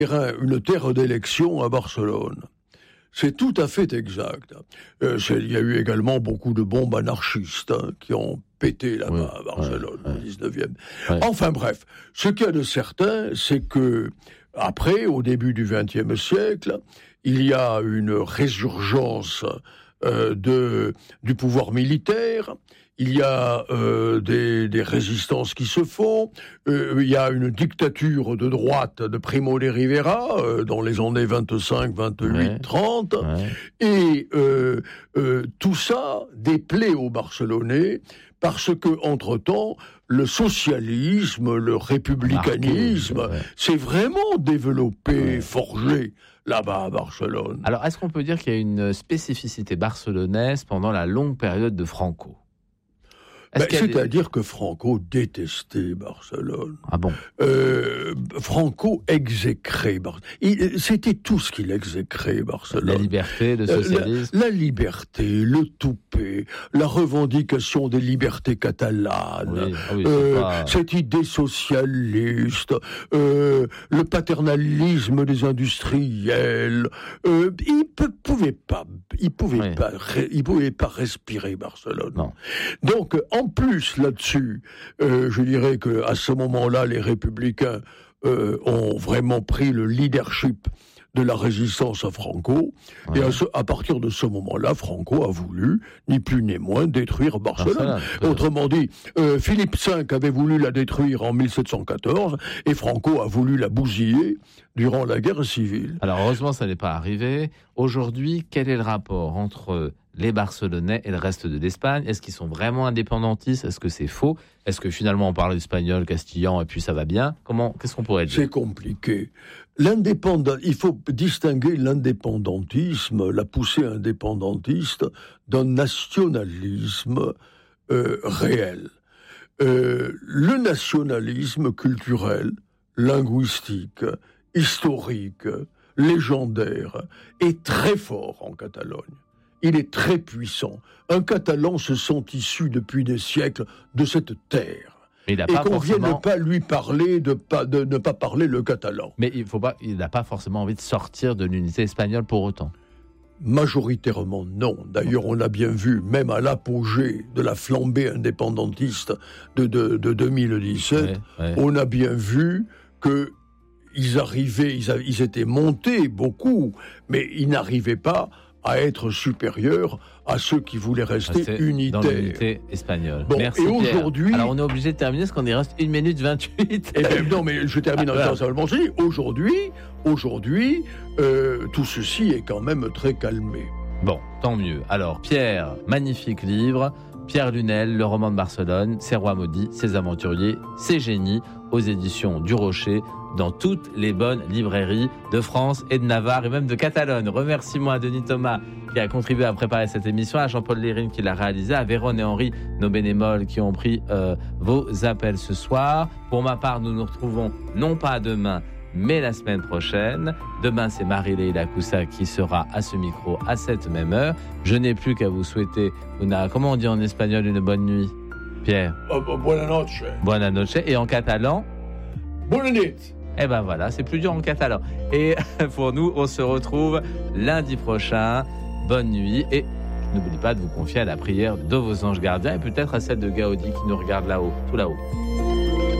une terre d'élection à Barcelone. C'est tout à fait exact. Il y a eu également beaucoup de bombes anarchistes qui ont pété là-bas à Barcelone au 19e. Enfin bref, ce qu'il y a de certain, c'est que après, au début du XXe siècle, il y a une résurgence du pouvoir militaire. Il y a des résistances qui se font. Il y a une dictature de droite de Primo de Rivera dans les années 25, 28, 30. Et tout ça déplaît aux Barcelonais parce que, entre-temps, le socialisme, le républicanisme s'est vraiment développé, forgé là-bas à Barcelone. Alors, est-ce qu'on peut dire qu'il y a une spécificité barcelonaise pendant la longue période de Franco ? C'est-à-dire que Franco détestait Barcelone. Ah bon? Franco exécrait Barcelone. C'était tout ce qu'il exécrait, Barcelone. La liberté, le socialisme. La liberté, le toupet, la revendication des libertés catalanes, cette idée socialiste, le paternalisme des industriels. Il pouvait pas respirer Barcelone. Non. Donc, en plus, là-dessus, je dirais qu'à ce moment-là, les républicains ont vraiment pris le leadership de la résistance à Franco. Et à partir de ce moment-là, Franco a voulu, ni plus ni moins, détruire Barcelone. Autrement dit, Philippe V avait voulu la détruire en 1714, et Franco a voulu la bousiller durant la guerre civile. Alors, heureusement, ça n'est pas arrivé. Aujourd'hui, quel est le rapport entre les Barcelonais et le reste de l'Espagne? Est-ce qu'ils sont vraiment indépendantistes? Est-ce que c'est faux? Est-ce que finalement on parle espagnol, castillan et puis ça va bien? Qu'est-ce qu'on pourrait dire? C'est compliqué. Il faut distinguer l'indépendantisme, la poussée indépendantiste, d'un nationalisme réel. Le nationalisme culturel, linguistique, historique, légendaire, est très fort en Catalogne. Il est très puissant. Un Catalan se sent issu depuis des siècles de cette terre. Et qu'on vienne ne pas lui parler, de ne pas parler le catalan. Mais il n'a pas forcément envie de sortir de l'unité espagnole pour autant. Majoritairement non. D'ailleurs, on a bien vu, même à l'apogée de la flambée indépendantiste de 2017, on a bien vu que ils étaient montés beaucoup, mais ils n'arrivaient pas à être supérieurs à ceux qui voulaient rester unitaires. Dans l'unité espagnole. Bon, merci, et Pierre. aujourd'hui... Alors, on est obligé de terminer parce qu'on y reste 1 minute 28. Eh bien, non, mais je termine en disant simplement ceci. Aujourd'hui, tout ceci est quand même très calmé. Bon, tant mieux. Alors, Pierre, magnifique livre. Pierre Lunel, le roman de Barcelone, ses rois maudits, ses aventuriers, ses génies, aux éditions du Rocher, dans toutes les bonnes librairies de France et de Navarre et même de Catalogne. Remercie-moi à Denis Thomas qui a contribué à préparer cette émission, à Jean-Paul Lérine qui l'a réalisé, à Vérone et Henri, nos bénémoles qui ont pris vos appels ce soir. Pour ma part, nous nous retrouvons non pas demain, mais la semaine prochaine. Demain, c'est Marie-Leila Coussa qui sera à ce micro à cette même heure. Je n'ai plus qu'à vous souhaiter, comment on dit en espagnol, une bonne nuit, Pierre? Buona noche. Buona noche. Et en catalan? Bonne nuit. Eh ben voilà, c'est plus dur en catalan. Et pour nous, on se retrouve lundi prochain. Bonne nuit. Et n'oubliez pas de vous confier à la prière de vos anges gardiens et peut-être à celle de Gaudi qui nous regarde là-haut, tout là-haut.